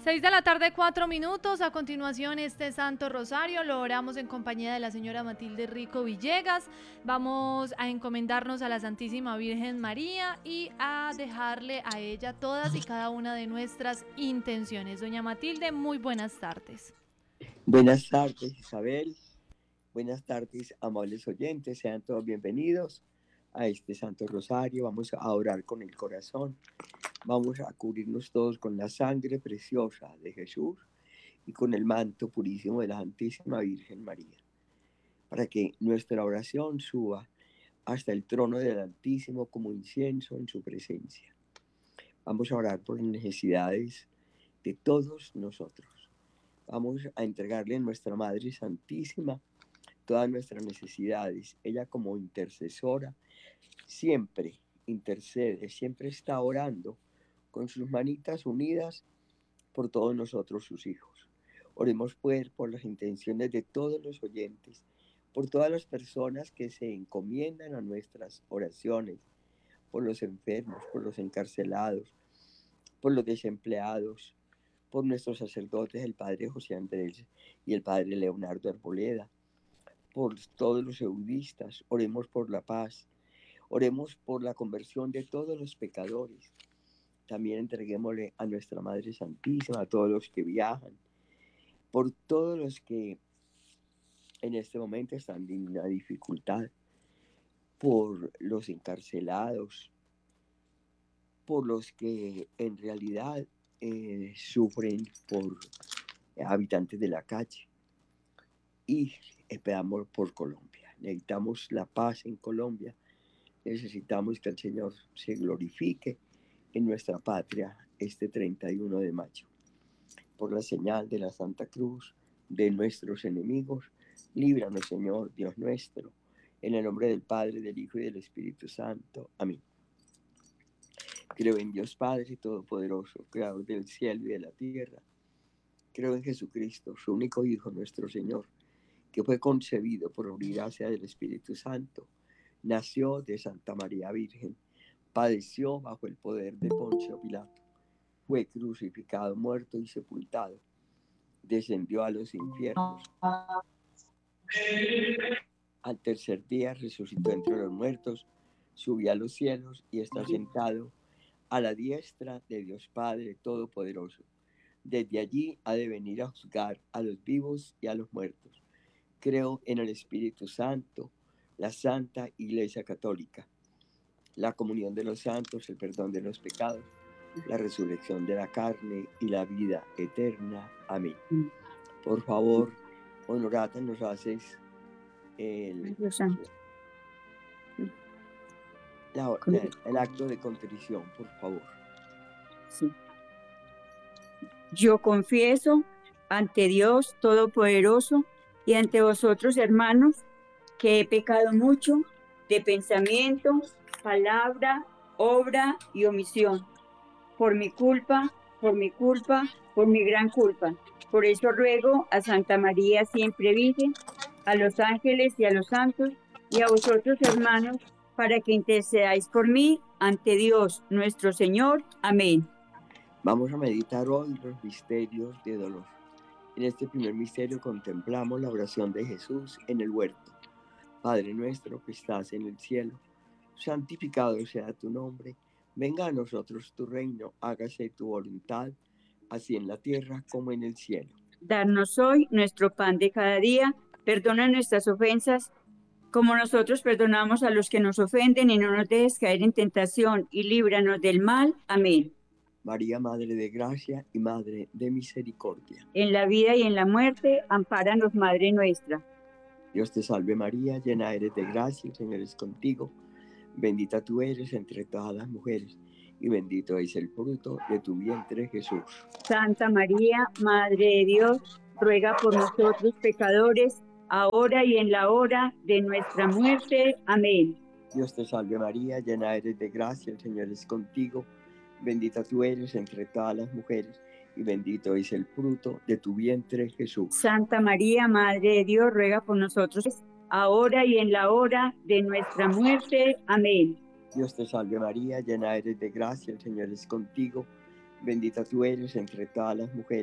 6 de la tarde, 4 minutos. A continuación, este Santo Rosario lo oramos en compañía de la señora Matilde Rico Villegas. Vamos a encomendarnos a la Santísima Virgen María y a dejarle a ella todas y cada una de nuestras intenciones. Doña Matilde, muy buenas tardes. Buenas tardes, Isabel. Buenas tardes, amables oyentes. Sean todos bienvenidos a este Santo Rosario. Vamos a orar con el corazón. Vamos a cubrirnos todos con la sangre preciosa de Jesús y con el manto purísimo de la Santísima Virgen María, para que nuestra oración suba hasta el trono del Altísimo como incienso en su presencia. Vamos a orar por las necesidades de todos nosotros. Vamos a entregarle a nuestra Madre Santísima todas nuestras necesidades. Ella, como intercesora, siempre intercede, siempre está orando con sus manitas unidas por todos nosotros, sus hijos. Oremos pues por las intenciones de todos los oyentes, por todas las personas que se encomiendan a nuestras oraciones, por los enfermos, por los encarcelados, por los desempleados, por nuestros sacerdotes, el padre José Andrés y el padre Leonardo Arboleda, por todos los eudistas. Oremos por la paz, oremos por la conversión de todos los pecadores. También entreguémosle a nuestra Madre Santísima, a todos los que viajan, por todos los que en este momento están en una dificultad, por los encarcelados, por los que en realidad sufren, por habitantes de la calle. Y esperamos por Colombia. Necesitamos la paz en Colombia. Necesitamos que el Señor se glorifique en nuestra patria este 31 de mayo. Por la señal de la Santa Cruz de nuestros enemigos, líbranos, Señor, Dios nuestro, en el nombre del Padre, del Hijo y del Espíritu Santo. Amén. Creo en Dios Padre Todopoderoso, Creador del cielo y de la tierra. Creo en Jesucristo, su único Hijo, nuestro Señor, que fue concebido por obra y gracia del Espíritu Santo, nació de Santa María Virgen, padeció bajo el poder de Poncio Pilato, fue crucificado, muerto y sepultado, descendió a los infiernos. Al tercer día resucitó entre los muertos, subió a los cielos y está sentado a la diestra de Dios Padre Todopoderoso. Desde allí ha de venir a juzgar a los vivos y a los muertos. Creo en el Espíritu Santo, la Santa Iglesia Católica, la comunión de los santos, el perdón de los pecados, la resurrección de la carne y la vida eterna. Amén. Por favor, Honorata, nos haces el acto de contrición, por favor. Sí. Yo confieso ante Dios Todopoderoso y ante vosotros, hermanos, que he pecado mucho de pensamiento, palabra, obra y omisión. Por mi culpa, por mi gran culpa. Por eso ruego a Santa María siempre Virgen, a los ángeles y a los santos, y a vosotros, hermanos, para que intercedáis por mí ante Dios nuestro Señor. Amén. Vamos a meditar hoy los misterios de dolor. En este primer misterio contemplamos la oración de Jesús en el huerto. Padre nuestro que estás en el cielo, santificado sea tu nombre. Venga a nosotros tu reino, hágase tu voluntad, así en la tierra como en el cielo. Danos hoy nuestro pan de cada día, perdona nuestras ofensas, como nosotros perdonamos a los que nos ofenden, y no nos dejes caer en tentación, y líbranos del mal. Amén. María, Madre de Gracia y Madre de Misericordia. En la vida y en la muerte, ampáranos, Madre nuestra. Dios te salve María, llena eres de gracia, el Señor es contigo. Bendita tú eres entre todas las mujeres, y bendito es el fruto de tu vientre, Jesús. Santa María, Madre de Dios, ruega por nosotros pecadores, ahora y en la hora de nuestra muerte. Amén. Dios te salve María, llena eres de gracia, el Señor es contigo. Bendita tú eres entre todas las mujeres, y bendito es el fruto de tu vientre, Jesús. Santa María, Madre de Dios, ruega por nosotros, ahora y en la hora de nuestra muerte. Amén. Dios te salve María, llena eres de gracia, el Señor es contigo. Bendita tú eres entre todas las mujeres,